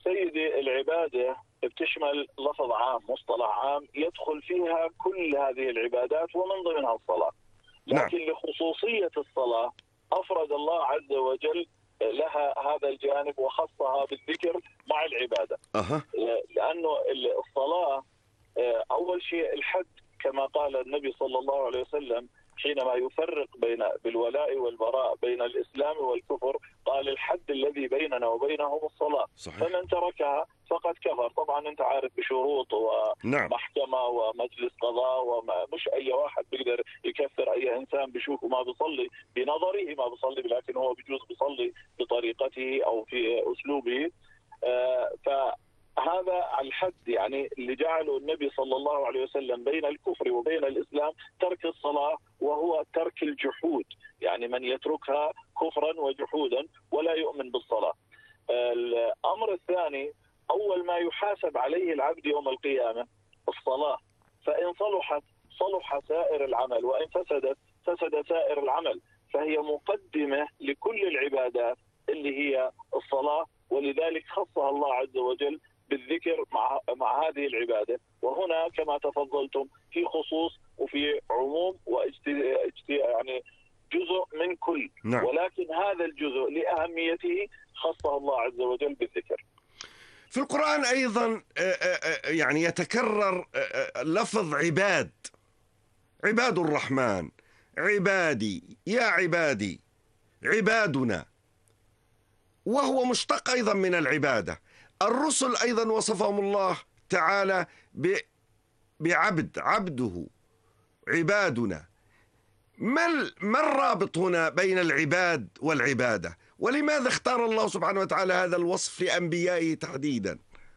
سيدي العبادة بتشمل لفظ عام، مصطلح عام يدخل فيها كل هذه العبادات ومن ضمنها الصلاة. نعم. لكن لخصوصية الصلاة أفرد الله عز وجل لها هذا الجانب وخصها بالذكر مع العبادة. لأنه الصلاة أول شيء الحد، كما قال النبي صلى الله عليه وسلم حينما يفرق بالولاء والبراء بين الإسلام والكفر، قال الحد الذي بيننا وبينهم الصلاة. صحيح. فمن تركها فقد كفر. طبعا أنت عارف بشروط ومحكمة ومجلس قضاء، ومش أي واحد بيقدر يكفر أي إنسان بيشوفه ما بيصلي بنظره ما بيصلي، لكن هو بيجوز بيصلي بطريقته أو في أسلوبه. فهذا الحد يعني اللي جعله النبي صلى الله عليه وسلم بين الكفر وبين الإسلام ترك الصلاة، وهو ترك الجحود، يعني من يتركها كفرا وجحودا ولا يؤمن بالصلاة. الأمر الثاني، أول ما يحاسب عليه العبد يوم القيامة الصلاة، فإن صلحت صلح سائر العمل، وإن فسدت فسد سائر العمل، فهي مقدمة لكل العبادات اللي هي الصلاة، ولذلك خصها الله عز وجل بالذكر مع هذه العبادة. وهنا كما تفضلتم في خصوص وفي عموم يعني جزء من كل. نعم. ولكن هذا الجزء لأهميته خصه الله عز وجل بالذكر. في القرآن أيضا يعني يتكرر لفظ عباد، عباد الرحمن، عبادي، يا عبادي، عبادنا، وهو مشتق أيضا من العبادة. الرسل أيضا وصفهم الله تعالى بعبد، عبده، عبادنا. ما الرابط هنا بين العباد والعبادة؟ ولماذا اختار الله سبحانه وتعالى هذا الوصف لأنبيائه تحديدا؟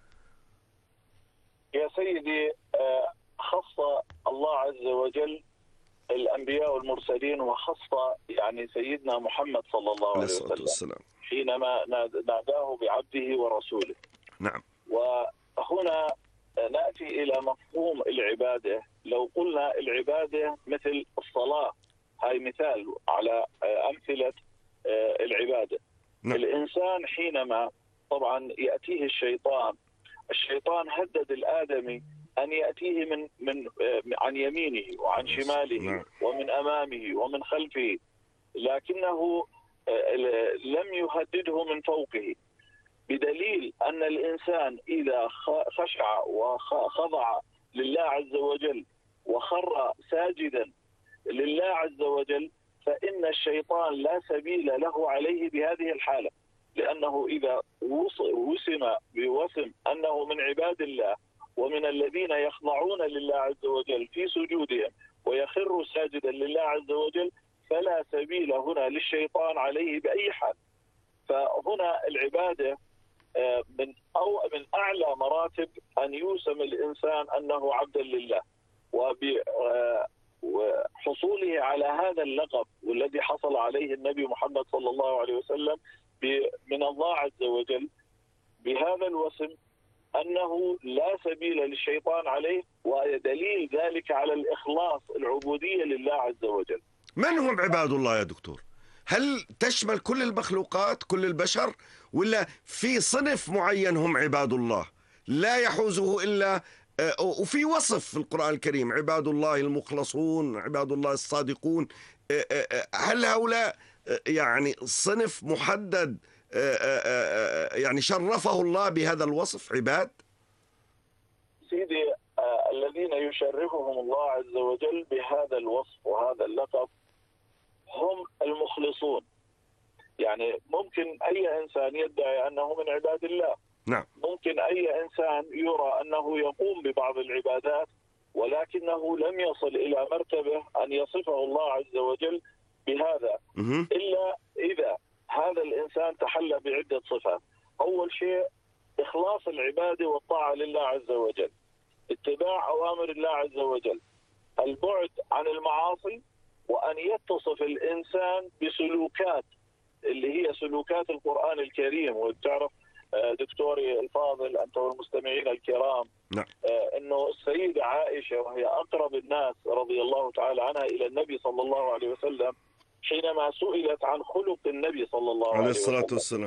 يا سيدي، خص الله عز وجل الأنبياء والمرسلين، وخص يعني سيدنا محمد صلى الله عليه وسلم حينما ناداه بعبده ورسوله. نعم. وهنا نأتي إلى مفهوم العبادة. لو قلنا العبادة مثل الصلاة، هاي مثال على أمثلة العبادة. نعم. الإنسان حينما طبعا يأتيه الشيطان هدد الآدمي أن يأتيه من عن يمينه وعن شماله. نعم. ومن أمامه ومن خلفه، لكنه لم يهدده من فوقه، بدليل أن الإنسان إذا خشع وخضع لله عز وجل وخر ساجدا لله عز وجل، فإن الشيطان لا سبيل له عليه بهذه الحالة، لأنه إذا وسم بوسم أنه من عباد الله ومن الذين يخضعون لله عز وجل في سجودهم ويخر ساجدا لله عز وجل، فلا سبيل هنا للشيطان عليه بأي حال. فهنا العبادة من أعلى مراتب أن يوسم الإنسان أنه عبدا لله، وحصوله على هذا اللقب والذي حصل عليه النبي محمد صلى الله عليه وسلم من الله عز وجل بهذا الوسم، أنه لا سبيل للشيطان عليه، ودليل ذلك على الإخلاص العبودية لله عز وجل. من هم عباد الله يا دكتور؟ هل تشمل كل المخلوقات، كل البشر، ولا في صنف معين هم عباد الله لا يحوزه إلا وفي وصف في القرآن الكريم عباد الله المخلصون، عباد الله الصادقون؟ هل هؤلاء يعني صنف محدد يعني شرفه الله بهذا الوصف عباد؟ سيدي، الذين يشرفهم الله عز وجل بهذا الوصف وهذا اللقب هم المخلصون. يعني ممكن أي إنسان يدعي أنه من عباد الله. نعم. ممكن أي إنسان يرى أنه يقوم ببعض العبادات، ولكنه لم يصل إلى مرتبة أن يصفه الله عز وجل بهذا، إلا إذا هذا الإنسان تحلى بعدة صفات. أول شيء إخلاص العبادة والطاعة لله عز وجل، اتباع أوامر الله عز وجل، البعد عن المعاصي، وأن يتصف الإنسان بسلوكات اللي هي سلوكات القرآن الكريم. وتعرف دكتوري الفاضل أنت والمستمعين الكرام، نعم. أنه السيدة عائشة وهي أقرب الناس رضي الله تعالى عنها إلى النبي صلى الله عليه وسلم، حينما سئلت عن خلق النبي صلى الله عليه الصلاة والسلام،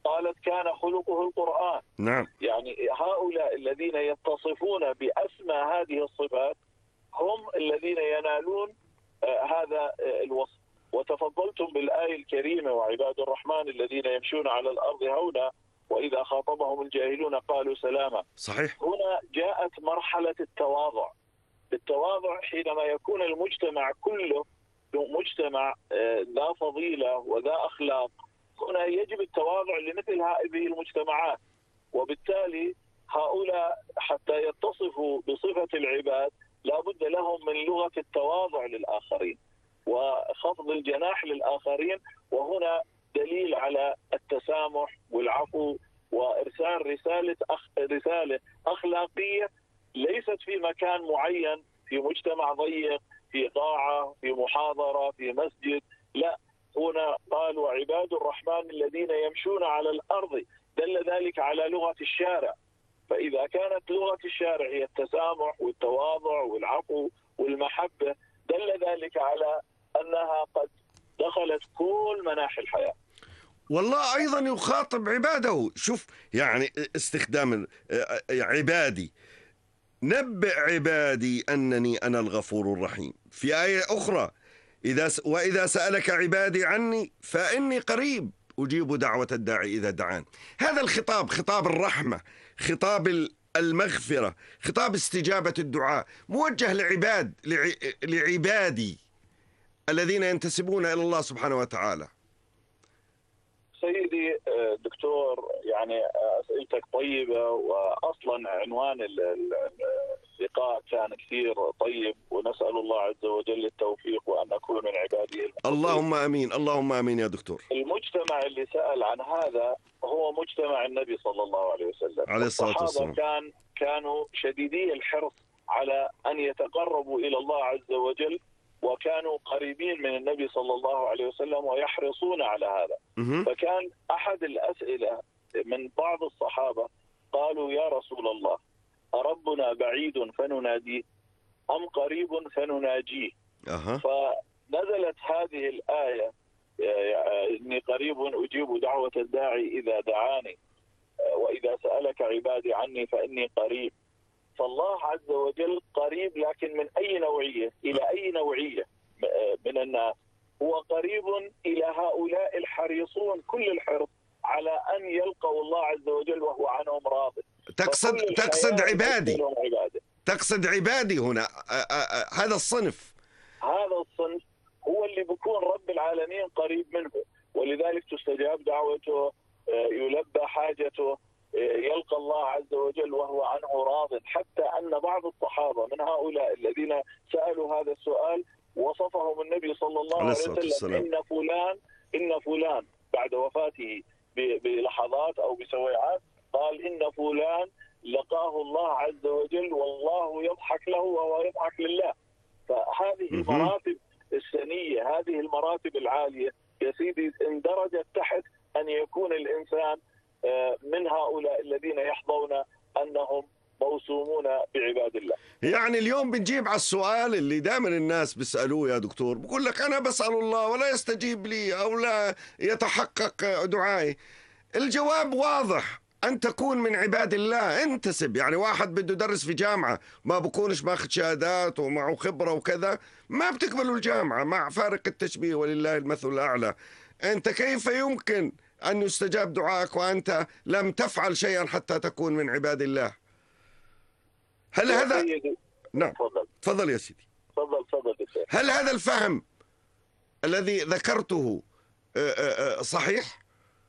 قالت كان خلقه القرآن. نعم. يعني هؤلاء الذين يتصفون بأسمى هذه الصفات هم الذين ينالون هذا الوصف. وتفضلتم بالآية الكريمة: وعباد الرحمن الذين يمشون على الأرض هونا وإذا خاطبهم الجاهلون قالوا سلاما. صحيح. هنا جاءت مرحلة التواضع. التواضع حينما يكون المجتمع كله مجتمع ذا فضيلة وذا أخلاق، هنا يجب التواضع لمثل هذه المجتمعات. وبالتالي هؤلاء حتى يتصفوا بصفة العباد لا بد لهم من لغة التواضع للآخرين وخفض الجناح للآخرين. وهنا دليل على التسامح والعفو وإرسال رسالة أخلاقية ليست في مكان معين، في مجتمع ضيق، في قاعة، في محاضرة، في مسجد. لا، هنا قال وعباد الرحمن الذين يمشون على الأرض، دل ذلك على لغة الشارع. فإذا كانت لغة الشارع هي التسامح والتواضع والعفو والمحبة، دل ذلك على أنها قد دخلت كل مناحي الحياة. والله أيضا يخاطب عباده. شوف يعني استخدام عبادي، نبئ عبادي أنني أنا الغفور الرحيم. في آية أخرى وإذا سألك عبادي عني فإني قريب أجيب دعوة الداعي إذا دعان. هذا الخطاب خطاب الرحمة، خطاب المغفرة، خطاب استجابة الدعاء، موجه لعبادي الذين ينتسبون إلى الله سبحانه وتعالى. سيدي دكتور، يعني أسئلتك طيبة، وأصلا عنوان اللقاء كان كثير طيب، ونسأل الله عز وجل التوفيق وأن نكون من عباده المخلصين. اللهم آمين، اللهم آمين يا دكتور. المجتمع اللي سأل عن هذا هو مجتمع النبي صلى الله عليه وسلم. عليه الصلاة والسلام. كانوا شديدي الحرص على أن يتقربوا إلى الله عز وجل، وكانوا قريبين من النبي صلى الله عليه وسلم ويحرصون على هذا. فكان أحد الأسئلة من بعض الصحابة قالوا يا رسول الله، أربنا بعيد فنناديه أم قريب فنناجيه؟ فنزلت هذه الآية: إني قريب أجيب دعوة الداعي إذا دعاني وإذا سألك عبادي عني فإني قريب. فالله عز وجل قريب، لكن من أي نوعية إلى أي نوعية من الناس؟ هو قريب إلى هؤلاء الحريصون كل الحرص على أن يلقوا الله عز وجل وهو عنهم راض. تقصد عبادي، تقصد عبادي هنا. هذا الصنف هو اللي بيكون رب العالمين قريب منه، ولذلك تستجاب دعوته، يلبى حاجته، يلقى الله عز وجل وهو عنه راض. حتى أن بعض الصحابة من هؤلاء الذين سألوا هذا السؤال وصفهم النبي صلى الله عليه وسلم: إن فلان بعد وفاته بلحظات أو بسويعات قال إن فلان لقاه الله عز وجل والله يضحك له وهو يضحك لله. فهذه المراتب السنية، هذه المراتب العالية يا سيدي اندرجت تحت أن يكون الإنسان من هؤلاء الذين يحظون أنهم موسومون بعباد الله. يعني اليوم بنجيب على السؤال اللي دائما الناس بيسألوه يا دكتور، بقول لك أنا بسأل الله ولا يستجيب لي أو لا يتحقق دعائي. الجواب واضح: أن تكون من عباد الله، انتسب. يعني واحد بده يدرس في جامعة ما بكونش ماخذ شهادات ومعه خبرة وكذا، ما بتقبلوا الجامعة، مع فارق التشبيه ولله المثل الأعلى. أنت كيف يمكن أن يستجاب دعائك وأنت لم تفعل شيئا حتى تكون من عباد الله؟ هل هذا نعم تفضل يا سيدي. تفضل. هل هذا الفهم الذي ذكرته صحيح؟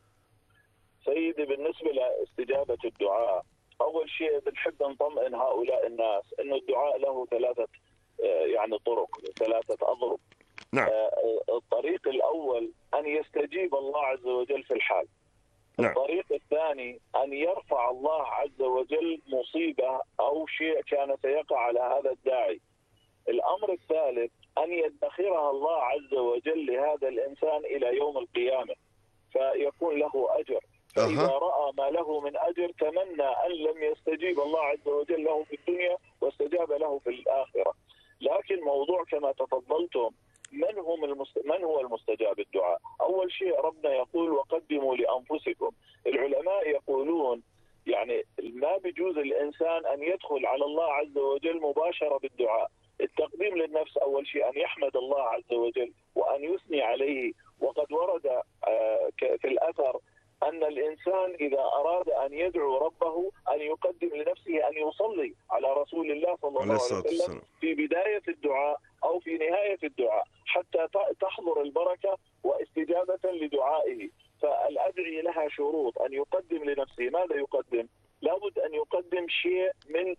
سيدي، بالنسبة لاستجابة الدعاء، أول شيء بنحب نطمئن هؤلاء الناس أن الدعاء له ثلاثة طرق، ثلاثة أضرب. نعم. الطريق الأول أن يستجيب الله عز وجل في الحال. نعم. الطريق الثاني أن يرفع الله عز وجل مصيبة أو شيء كان سيقع على هذا الداعي. الأمر الثالث أن يدخرها الله عز وجل لهذا الإنسان إلى يوم القيامة فيكون له أجر. فإذا رأى ما له من أجر تمنى أن لم يستجيب الله عز وجل له في الدنيا واستجاب له في الآخرة. لكن موضوع كما تفضلتم من هو المستجاب الدعاء؟ أول شيء ربنا يقول وقدموا لأنفسكم. العلماء يقولون يعني ما بيجوز الإنسان أن يدخل على الله عز وجل مباشرة بالدعاء. التقديم للنفس أول شيء أن يحمد الله عز وجل وأن يثني عليه. وقد ورد في الأثر أن الإنسان إذا أراد أن يدعو ربه أن يقدم لنفسه أن يصلي على رسول الله صلى الله عليه وسلم في بداية الدعاء أو في نهاية الدعاء حتى تحضر البركة واستجابة لدعائه. فالأدعية لها شروط. أن يقدم لنفسه. ماذا يقدم؟ لابد أن يقدم شيء من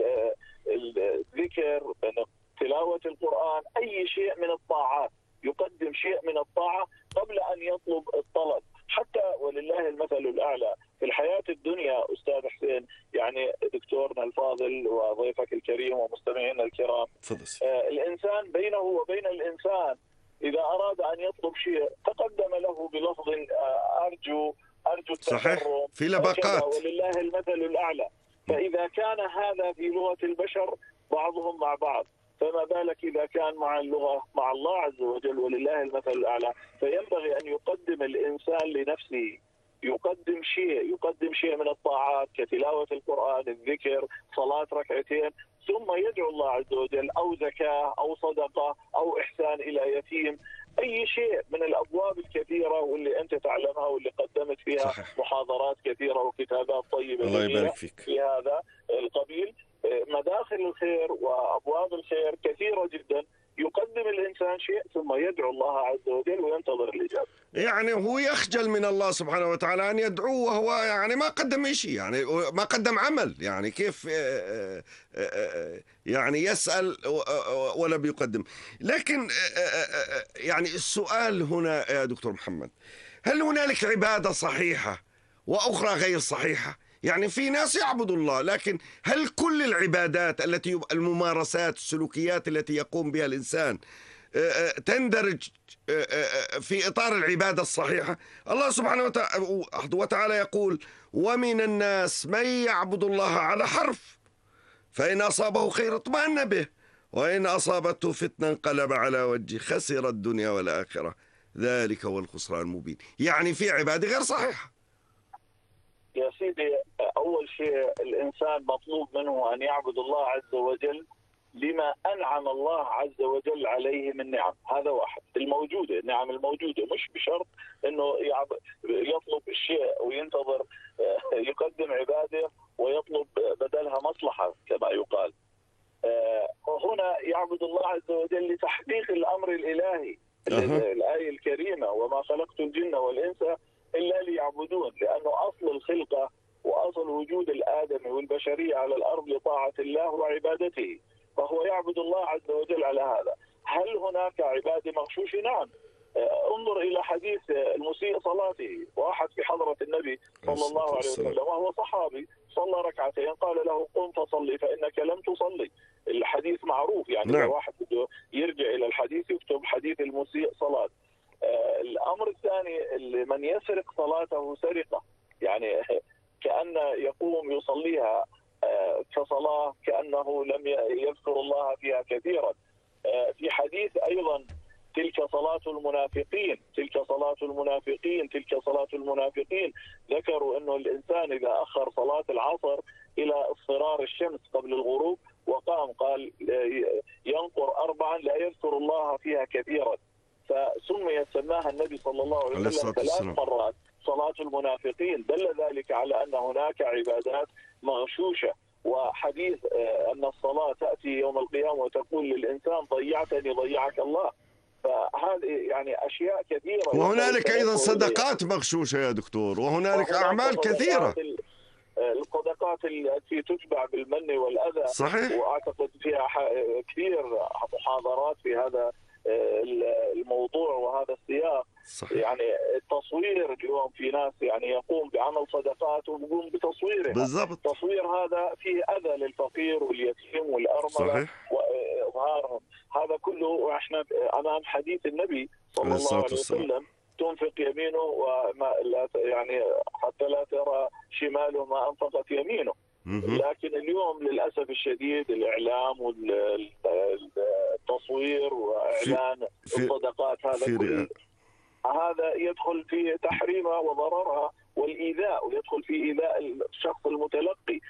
الذكر، من تلاوة القرآن، أي شيء من الطاعات. يقدم شيء من الطاعة قبل أن يطلب الطلب. حتى ولله المثل الأعلى في الحياة الدنيا أستاذ حسين، يعني دكتورنا الفاضل وضيفك الكريم ومستمعينا الكرام، الإنسان بينه وبين الإنسان إذا أراد أن يطلب شيء تقدم له بلفظ أرجو صحيح، في لبقات ولله المثل الأعلى. فإذا كان هذا في لغة البشر بعضهم مع بعض، فما بالك إذا كان مع اللغة مع الله عز وجل ولله المثل الأعلى. فينبغي أن يقدم الإنسان لنفسه، يقدم شيء من الطاعات كتلاوة القرآن، الذكر، صلاة ركعتين، ثم يدعو الله عز وجل، أو زكاة أو صدقة أو إحسان إلى يتيم، أي شيء من الأبواب الكثيرة واللي أنت تعلمها واللي قدمت فيها صحيح. محاضرات كثيرة وكتابات طيبة الله يبارك فيك. في هذا القبيل. مداخل الخير وأبواب الخير كثيرة جدا. يقدم الإنسان شيء ثم يدعو الله عز وجل وينتظر الإجابة. يعني هو يخجل من الله سبحانه وتعالى أن يدعوه وهو يعني ما قدم شيء، يعني ما قدم عمل. يعني كيف يعني يسأل ولا بيقدم؟ لكن يعني السؤال هنا يا دكتور محمد، هل هنالك عبادة صحيحة وأخرى غير صحيحة؟ يعني في ناس يعبدوا الله، لكن هل كل العبادات التي الممارسات السلوكيات التي يقوم بها الإنسان تندرج في إطار العبادة الصحيحة؟ الله سبحانه وتعالى يقول ومن الناس من يعبد الله على حرف فإن أصابه خير اطمأن به وإن أصابته فتنة انقلب على وجهه خسر الدنيا والآخرة ذلك هو الخسران المبين. يعني في عبادة غير صحيحة. يا سيدي، أول شيء الإنسان مطلوب منه أن يعبد الله عز وجل لما أنعم الله عز وجل عليه من نعم. هذا واحد، الموجودة، النعم الموجودة، مش بشرط أنه يطلب الشيء وينتظر يقدم عبادة ويطلب بدلها مصلحة كما يقال. هنا يعبد الله عز وجل لتحقيق الأمر الإلهي. الآية الكريمة وما خلقت الجن والإنس إلا ليعبدون، لأنه أصل الخلقة وأصل وجود الآدمي والبشرية على الأرض لطاعة الله وعبادته، فهو يعبد الله عز وجل على هذا. هل هناك عبادة مغشوشة؟ نعم. انظر إلى حديث المسيء صلاته، واحد في حضرة النبي صلى الله عليه وسلم وهو صحابي صلى ركعتين قال له قم فصلي فإنك لم تصلي. الحديث معروف، يعني نعم. لو واحد بده يرجع إلى الحديث يكتب حديث المسيء صلاة. الأمر الثاني، من يسرق صلاته سرقة، يعني كأن يقوم يصليها كصلاة كأنه لم يذكر الله فيها كثيرا. في حديث أيضا تلك صلاة المنافقين، تلك صلاة المنافقين، تلك صلاة المنافقين. ذكروا أنه الإنسان إذا أخر صلاة العصر إلى اصفرار الشمس قبل الغروب وقام قال ينقر 4 لا يذكر الله فيها كثيرا، سماها النبي صلى الله عليه وسلم 3 مرات صلاة المنافقين. دل ذلك على أن هناك عبادات مغشوشة. وحديث أن الصلاة تأتي يوم القيامة وتقول للإنسان ضيعتني ضيعك الله. فهذه يعني أشياء كثيرة. وهنالك أيضا صدقات مغشوشة يا دكتور، وهنالك أعمال كثيرة، الصدقات التي تتبع بالمن والأذى. صحيح. وأعتقد فيها كثير محاضرات في هذا الموضوع وهذا السياق. صحيح. يعني التصوير اليوم في ناس يعني يقوم بعمل صدقات ويقوم بتصويرها. بالضبط. التصوير هذا فيه أذى للفقير واليتيم والأرملة وإظهارهم. هذا كله وإحنا أمام حديث النبي صلى الله عليه وسلم تنفق يمينه وما لا يعني حتى لا ترى شماله ما أنفقت يمينه. لكن اليوم للأسف الشديد الإعلام والتصوير وإعلان الصدقات هذا يدخل في تحريمها وضررها والإيذاء، ويدخل في إيذاء الشخص المتلقي.